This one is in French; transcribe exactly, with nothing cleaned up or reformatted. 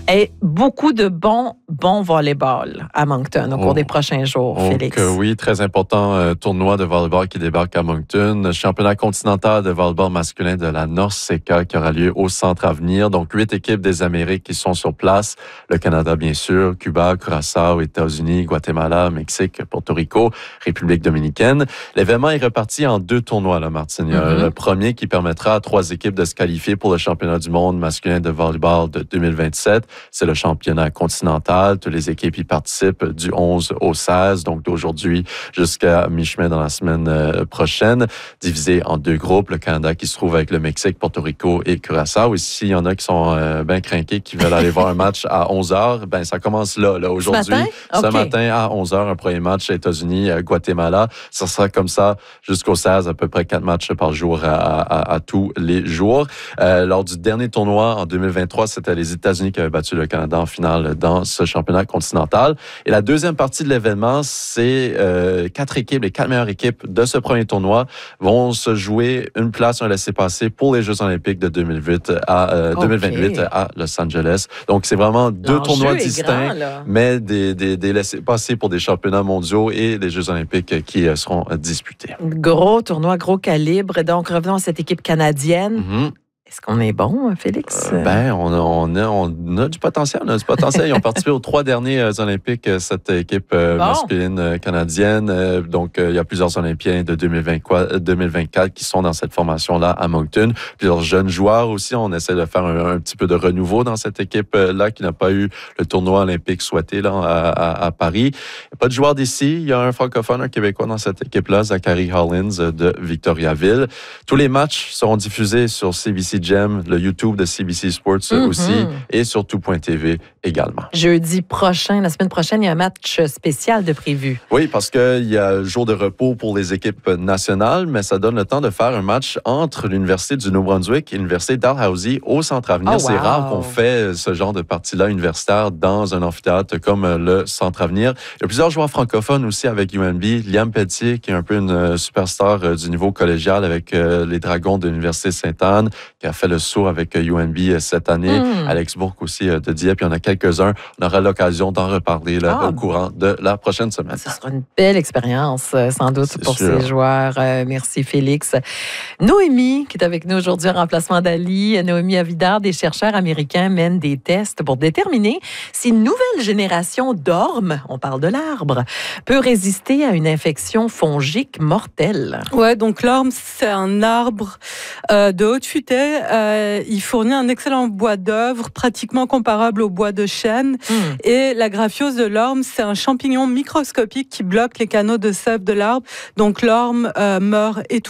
Et beaucoup de bons, bons volleyball à Moncton au cours oh, des prochains jours, oh, Félix. Que oui, très important euh, tournoi de volleyball qui débarque à Moncton. Championnat continental de volleyball masculin de la NORCECA qui aura lieu au Centre Avenir. Donc, huit équipes des Amériques qui sont sur place. Le Canada, bien sûr, Cuba, Curaçao, États-Unis, Guatemala, Mexique, Porto Rico, République dominicaine. L'événement est reparti en deux tournois, là, Martine. Mm-hmm. Le premier qui permettra à trois équipes de se qualifier pour le championnat du monde masculin de volleyball de deux mille vingt-sept. C'est le championnat continental. Toutes les équipes y participent du onze au seize, donc d'aujourd'hui jusqu'à mi-chemin dans la semaine euh, prochaine, divisé en deux groupes. Le Canada qui se trouve avec le Mexique, Porto Rico et Curaçao. Et s'il y en a qui sont euh, bien craqués, qui veulent aller voir un match à onze heures, ben ça commence là, là aujourd'hui. Ce matin? Okay. Ce matin à onze heures, un premier match aux États-Unis, à Guatemala. Ça sera comme ça jusqu'au seize, à peu près quatre matchs par jour à, à, à tous les jours. Euh, lors du dernier tournoi en deux mille vingt-trois, c'était les États-Unis qui avaient battu le Canada en finale dans ce championnat continental. Et la deuxième partie de l'événement, c'est euh, quatre équipes, les quatre meilleures équipes de ce premier tournoi vont se jouer une place, un laissez-passer pour les Jeux olympiques de deux mille vingt-huit à, euh, okay. deux mille vingt-huit à Los Angeles. Donc, c'est vraiment deux L'enjeu tournois distincts, grand, mais des, des, des laissez-passer pour des championnats mondiaux et les Jeux olympiques qui euh, seront disputés. Gros tournoi, gros calibre. Donc, revenons à cette équipe canadienne. Mm-hmm. Est-ce qu'on est bon, Félix? Euh, ben, on a, on, a, on a du potentiel. On a du potentiel. Ils ont participé aux trois derniers euh, Olympiques, cette équipe euh, bon. masculine euh, canadienne. Euh, donc, euh, il y a plusieurs Olympiens de deux mille vingt-quatre qui sont dans cette formation-là à Moncton. Plusieurs jeunes joueurs aussi. On essaie de faire un, un petit peu de renouveau dans cette équipe-là qui n'a pas eu le tournoi olympique souhaité là, à, à, à Paris. Il n'y a pas de joueurs d'ici. Il y a un francophone, un Québécois dans cette équipe-là, Zachary Hollins de Victoriaville. Tous les matchs seront diffusés sur C B C Gem, le YouTube de C B C Sports mm-hmm. aussi, et sur tout point T V également. Jeudi prochain, la semaine prochaine, il y a un match spécial de prévu. Oui, parce qu'il y a jour de repos pour les équipes nationales, mais ça donne le temps de faire un match entre l'Université du Nouveau-Brunswick et l'Université Dalhousie au Centre Avenir. Oh, wow. C'est rare qu'on fait ce genre de partie-là universitaire dans un amphithéâtre comme le Centre Avenir. Il y a plusieurs joueurs francophones aussi avec U N B. Liam Pelletier, qui est un peu une superstar du niveau collégial avec les Dragons de l'Université Sainte-Anne, qui a fait le saut avec U N B cette année. Mm. Alex Bourque aussi de Dieppe. Il y en a quelques-uns. On aura l'occasion d'en reparler là, ah, au courant de la prochaine semaine. Ce sera une belle expérience, sans doute, C'est pour sûr. ces joueurs. Euh, merci, Félix. Noémie, qui est avec nous aujourd'hui en remplacement d'Ali. Noémie Avidard, des chercheurs américains mènent des tests pour déterminer si une nouvelle génération d'ormes, on parle de l'arbre, peut résister à une infection fongique mortelle. Ouais, donc l'orme, c'est un arbre euh, de haute futaie. Euh, il fournit un excellent bois d'œuvre, pratiquement comparable au bois de chêne. Mmh. Et la graphiose de l'orme, c'est un champignon microscopique qui bloque les canaux de sève de l'arbre. Donc l'orme euh, meurt étouffé.